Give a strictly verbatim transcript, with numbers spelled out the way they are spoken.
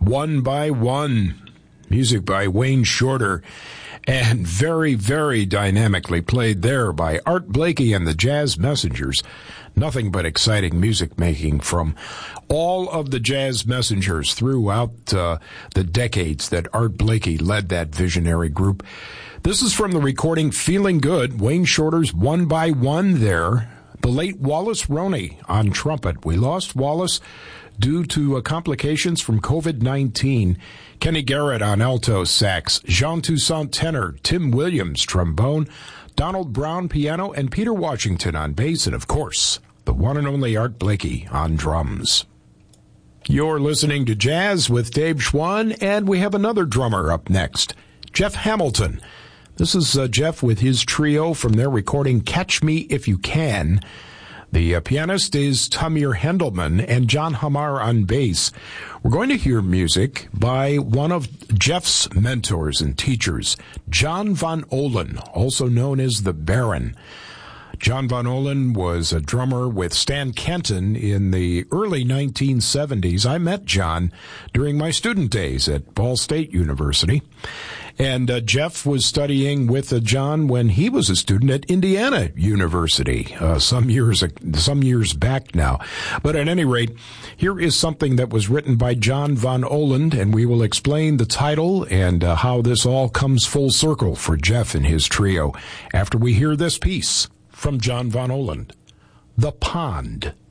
One by One. Music by Wayne Shorter. And very, very dynamically played there by Art Blakey and the Jazz Messengers. Nothing but exciting music making from all of the Jazz Messengers throughout uh, the decades that Art Blakey led that visionary group. This is from the recording Feeling Good, Wayne Shorter's One by One there. The late Wallace Roney on trumpet. We lost Wallace due to uh, complications from covid nineteen. Kenny Garrett on alto sax, Jean Toussaint tenor, Tim Williams trombone, Donald Brown piano, and Peter Washington on bass, and of course, the one and only Art Blakey on drums. You're listening to Jazz with Dave Schwann, and we have another drummer up next, Jeff Hamilton. This is uh, Jeff with his trio from their recording Catch Me If You Can. The uh, pianist is Tamir Hendelman and John Hamar on bass. We're going to hear music by one of Jeff's mentors and teachers, John Von Ohlen, also known as the Baron. John Von Ohlen was a drummer with Stan Kenton in the early nineteen seventies. I met John during my student days at Ball State University. And uh, Jeff was studying with uh, John when he was a student at Indiana University, uh, some years some years back now. But at any rate, here is something that was written by John Von Ohlen, and we will explain the title and uh, how this all comes full circle for Jeff and his trio after we hear this piece from John Von Ohlen, The Pond.